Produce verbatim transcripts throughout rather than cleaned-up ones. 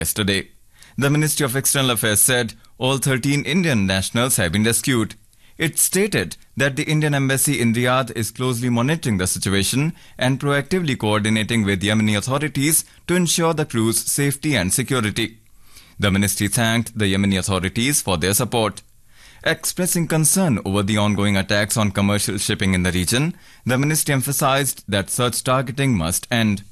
yesterday. The Ministry of External Affairs said all thirteen Indian nationals have been rescued. It stated that the Indian embassy in Riyadh is closely monitoring the situation and proactively coordinating with Yemeni authorities to ensure the crew's safety and security. The ministry thanked the Yemeni authorities for their support. Expressing concern over the ongoing attacks on commercial shipping in the region, the ministry emphasized that such targeting must end.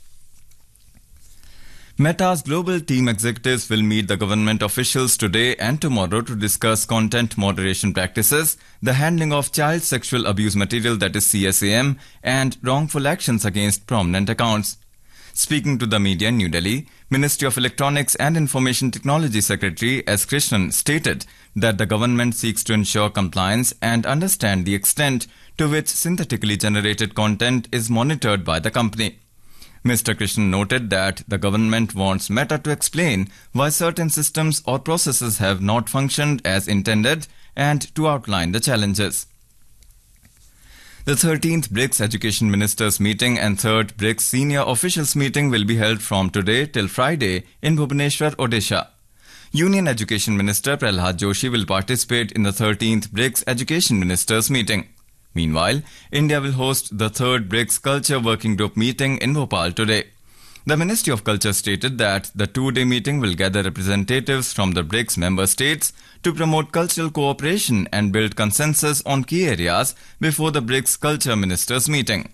Meta's global team executives will meet the government officials today and tomorrow to discuss content moderation practices, the handling of child sexual abuse material, that is C S A M, and wrongful actions against prominent accounts. Speaking to the media in New Delhi, Ministry of Electronics and Information Technology Secretary S. Krishnan stated that the government seeks to ensure compliance and understand the extent to which synthetically generated content is monitored by the company. Mister Krishnan noted that the government wants Meta to explain why certain systems or processes have not functioned as intended and to outline the challenges. The thirteenth BRICS Education Ministers meeting and third BRICS Senior Officials meeting will be held from today till Friday in Bhubaneswar, Odisha. Union Education Minister Prahlad Joshi will participate in the thirteenth BRICS Education Ministers meeting. Meanwhile, India will host the third BRICS Culture Working Group meeting in Bhopal today. The Ministry of Culture stated that the two-day meeting will gather representatives from the BRICS member states to promote cultural cooperation and build consensus on key areas before the BRICS Culture Ministers meeting.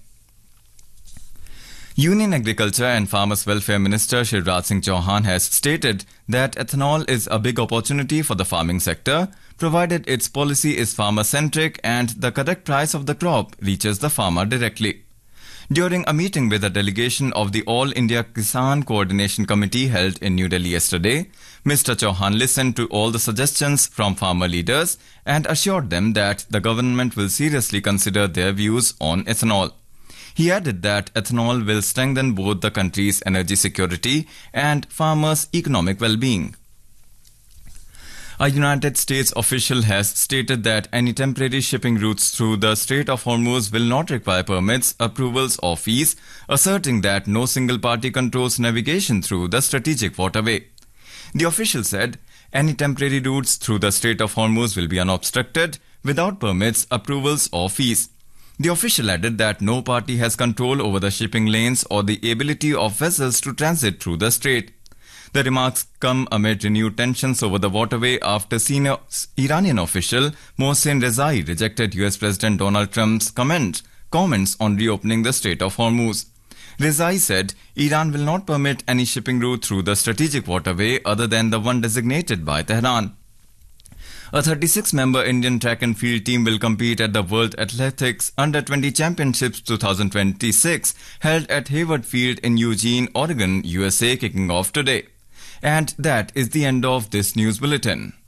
Union Agriculture and Farmers Welfare Minister Shivraj Singh Chauhan has stated that ethanol is a big opportunity for the farming sector, provided its policy is farmer-centric and the correct price of the crop reaches the farmer directly. During a meeting with a delegation of the All India Kisan Coordination Committee held in New Delhi yesterday, Mister Chauhan listened to all the suggestions from farmer leaders and assured them that the government will seriously consider their views on ethanol. He added that ethanol will strengthen both the country's energy security and farmers' economic well-being. A United States official has stated that any temporary shipping routes through the Strait of Hormuz will not require permits, approvals or fees, asserting that no single party controls navigation through the strategic waterway. The official said any temporary routes through the Strait of Hormuz will be unobstructed without permits, approvals or fees. The official added that no party has control over the shipping lanes or the ability of vessels to transit through the strait. The remarks come amid renewed tensions over the waterway after senior Iranian official Mohsen Rezai rejected U S President Donald Trump's comment, comments on reopening the Strait of Hormuz. Rezai said Iran will not permit any shipping route through the strategic waterway other than the one designated by Tehran. A thirty-six member Indian track and field team will compete at the World Athletics Under twenty Championships twenty twenty-six held at Hayward Field in Eugene, Oregon, U S A, kicking off today. And that is the end of this news bulletin.